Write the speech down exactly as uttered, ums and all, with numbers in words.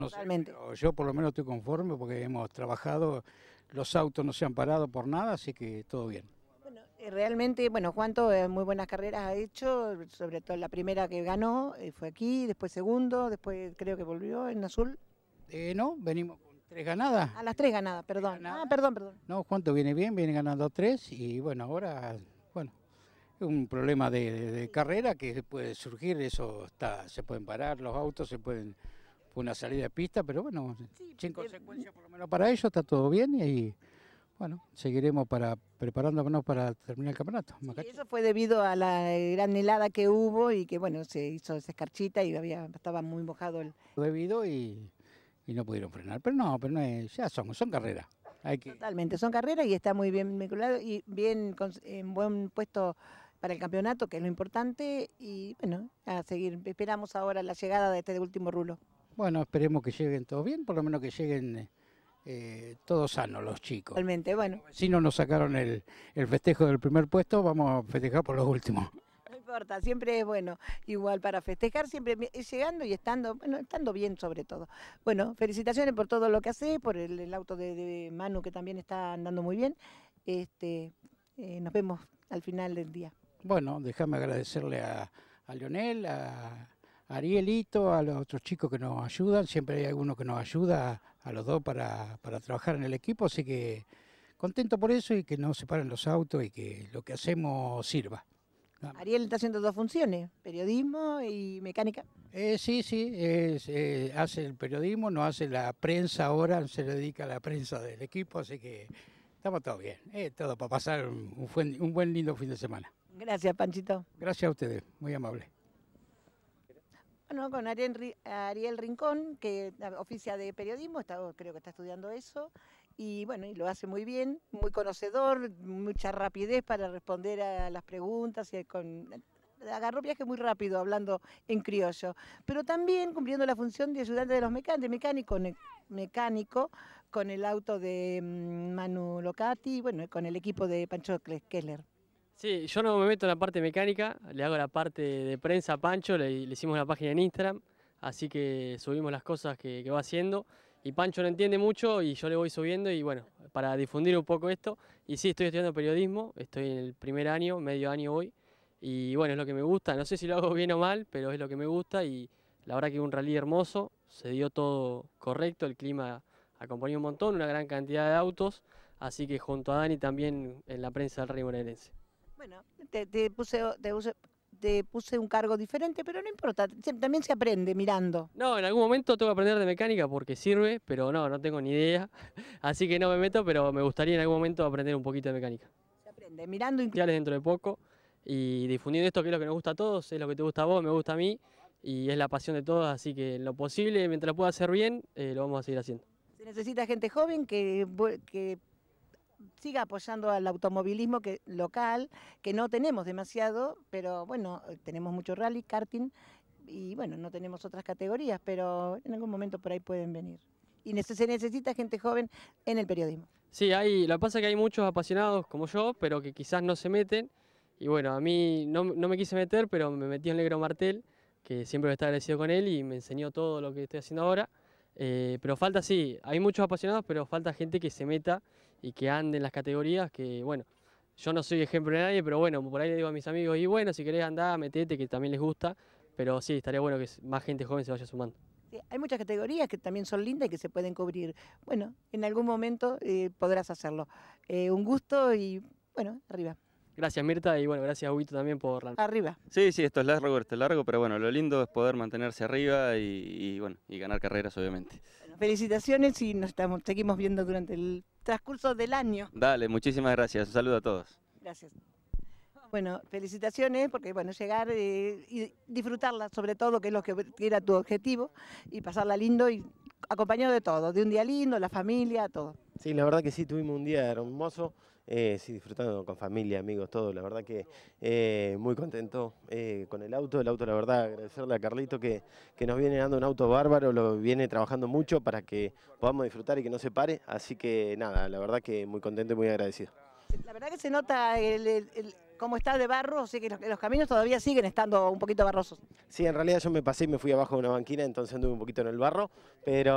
No sé, Realmente. pero yo por lo menos estoy conforme porque hemos trabajado, los autos no se han parado por nada, así que todo bien. Bueno, eh, realmente, bueno, Juanto eh, muy buenas carreras ha hecho, sobre todo la primera que ganó eh, fue aquí, después segundo, después creo que volvió en azul. Eh, no, venimos con tres ganadas. A las tres ganadas, tres perdón. Ah, ganadas. perdón, perdón. No, Juanto viene bien, viene ganando tres y bueno, ahora, bueno, es un problema de, de- de carrera que puede surgir, eso está, se pueden parar los autos, se pueden, fue una salida de pista, pero bueno, Sí, sin eh, consecuencia por lo menos para ellos está todo bien y bueno, seguiremos para preparándonos para terminar el campeonato. sí, Macachi. eso fue debido a la eh, gran helada que hubo y que, bueno, se hizo esa escarchita y había, estaba muy mojado el... Debido y, y no pudieron frenar, pero no, pero no es, ya son, son carreras. Hay que, Totalmente, son carreras y está muy bien vinculado y bien cons- en buen puesto para el campeonato, que es lo importante, y bueno, a seguir. Esperamos ahora la llegada de este último rulo. bueno, esperemos que lleguen todos bien, por lo menos que lleguen eh, todos sanos los chicos. Totalmente, bueno, Si no nos sacaron el, el festejo del primer puesto, vamos a festejar por los últimos. no importa, siempre es bueno, igual para festejar, siempre mi- es llegando y estando, bueno, estando bien sobre todo. Bueno, felicitaciones por todo lo que hace, por el, el auto de, de Manu que también está andando muy bien. Este, eh, nos vemos al final del día. Bueno, déjame agradecerle a, a Leonel, a Arielito, a los otros chicos que nos ayudan. Siempre hay alguno que nos ayuda a los dos para, para trabajar en el equipo, así que contento por eso y que no se paren los autos y que lo que hacemos sirva. Nada más. Ariel está haciendo dos funciones, periodismo y mecánica. Eh, sí, sí, es, eh, hace el periodismo, no hace la prensa ahora, se dedica a la prensa del equipo, así que estamos todos bien. Eh, todo para pasar un, un buen, un buen lindo fin de semana. Gracias, Panchito. Gracias a ustedes, muy amable. Bueno, con Ariel, Ri- Ariel Rincón, que ah, oficia de periodismo, está, creo que está estudiando eso, y bueno, y lo hace muy bien, muy conocedor, mucha rapidez para responder a las preguntas, y con, agarró viaje muy rápido hablando en criollo, pero también cumpliendo la función de ayudante de los mecánicos, de mecánico, ne- mecánico con el auto de mm, Manu Locati, bueno, con el equipo de Pancho Kle- Kessler. Sí, yo no me meto en la parte mecánica, le hago la parte de prensa a Pancho, le, le hicimos una página en Instagram, así que subimos las cosas que, que va haciendo. Y Pancho no entiende mucho y yo le voy subiendo y bueno, para difundir un poco esto. Y sí, estoy estudiando periodismo, estoy en el primer año, medio año hoy. Y bueno, es lo que me gusta, no sé si lo hago bien o mal, pero es lo que me gusta y la verdad que un rally hermoso, se dio todo correcto, el clima acompañó un montón, una gran cantidad de autos, así que junto a Dani también en la prensa del rally bonaerense. Bueno, te, te puse, te, puse, te puse un cargo diferente, pero no importa, se- también se aprende mirando. No, en algún momento tengo que aprender de mecánica porque sirve, pero no, no tengo ni idea. Así que no me meto, pero me gustaría en algún momento aprender un poquito de mecánica. Se aprende mirando. inclu- Sociales dentro de poco y difundiendo esto que es lo que nos gusta a todos, es lo que te gusta a vos, me gusta a mí y es la pasión de todos, así que en lo posible, mientras lo pueda hacer bien, eh, lo vamos a seguir haciendo. Se necesita gente joven que, vu- que siga apoyando al automovilismo que, local, que no tenemos demasiado, pero bueno, tenemos mucho rally, karting, y bueno, no tenemos otras categorías, pero en algún momento por ahí pueden venir. Y nece- se necesita gente joven en el periodismo. Sí, hay, lo que pasa es que hay muchos apasionados como yo, pero que quizás no se meten. Y bueno, a mí no, no me quise meter, pero me metí en Negro Martel, que siempre voy a estar agradecido con él y me enseñó todo lo que estoy haciendo ahora. Eh, pero falta, sí, hay muchos apasionados, pero falta gente que se meta y que ande en las categorías, que bueno, yo no soy ejemplo de nadie, pero bueno, por ahí le digo a mis amigos, y bueno, si querés andar, metete, que también les gusta. Pero sí, estaría bueno que más gente joven se vaya sumando. Sí, hay muchas categorías que también son lindas y que se pueden cubrir. Bueno, en algún momento eh, podrás hacerlo. Eh, un gusto y bueno, arriba, Gracias Mirta y bueno, gracias a Huguito también por la... arriba. Sí, sí, esto es largo, esto es largo, pero bueno, lo lindo es poder mantenerse arriba y, y, bueno, y ganar carreras, obviamente. Bueno, felicitaciones y nos estamos, seguimos viendo durante el transcurso del año. Dale, muchísimas gracias, un saludo a todos. Gracias. Bueno, felicitaciones porque bueno, llegar eh, y disfrutarla sobre todo, que es lo que era tu objetivo, y pasarla lindo y acompañado de todo, de un día lindo, la familia, todo. Sí, la verdad que sí, tuvimos un día hermoso, eh, sí, disfrutando con familia, amigos, todo, la verdad que eh, muy contento eh, con el auto, el auto la verdad agradecerle a Carlito que, que nos viene dando un auto bárbaro, lo viene trabajando mucho para que podamos disfrutar y que no se pare, así que nada, la verdad que muy contento y muy agradecido. La verdad que se nota el, el- el- cómo está de barro, sé que los, los caminos todavía siguen estando un poquito barrosos. Sí, en realidad yo me pasé y me fui abajo de una banquina, entonces anduve un poquito en el barro, pero...